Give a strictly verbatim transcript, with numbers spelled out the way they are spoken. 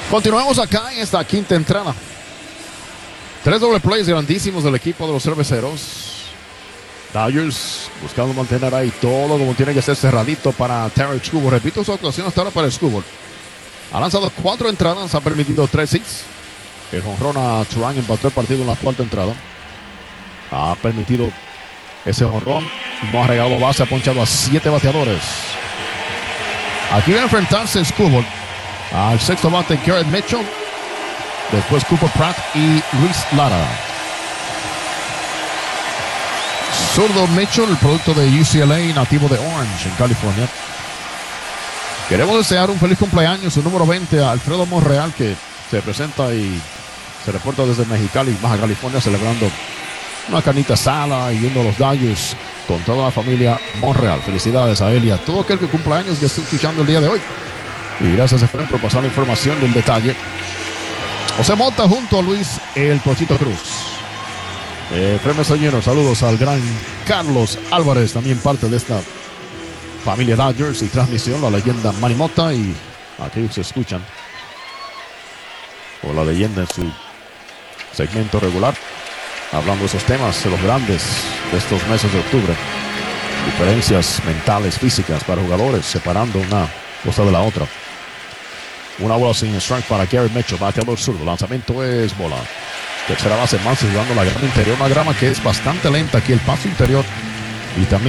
Continuamos acá en esta quinta entrada. Tres doble plays grandísimos del equipo de los cerveceros. Dodgers buscando mantener ahí todo como tiene que ser cerradito para Tarik Skubal. Repito su actuación hasta ahora para Skubal. Ha lanzado cuatro entradas, ha permitido tres hits. El jonrón a Turang empató el partido en la cuarta entrada. Ha permitido ese jonrón. No ha regado base, ha ponchado a siete bateadores. Aquí va a enfrentarse Skubal al sexto bate Garrett Mitchell. Después Cooper Pratt y Luis Lara. Zurdo Mitchell, el producto de U C L A, nativo de Orange, en California. Queremos desear un feliz cumpleaños, su número veinte, a Alfredo Monreal, que se presenta y se reporta desde Mexicali, Baja California, celebrando una carnita asada y viendo a los Dodgers con toda la familia Monreal. Felicidades a él y a todo aquel que cumpla años que esté escuchando el día de hoy. Y gracias a Efraín por pasar la información del detalle. José Mota junto a Luis El Pochito Cruz. Efraín Mesoñero, saludos al gran Carlos Álvarez, también parte de esta familia Dodgers y transmisión, la leyenda Manny Mota y aquellos que escuchan o la leyenda en su segmento regular, hablando de esos temas, de los grandes de estos meses de octubre. Diferencias mentales, físicas para jugadores, separando una cosa de la otra. Una bola sin strike para Garrett Mitchell, bateador zurdo. Lanzamiento es bola. Tercera base, Manson jugando la grama interior, una grama que es bastante lenta aquí, el paso interior y también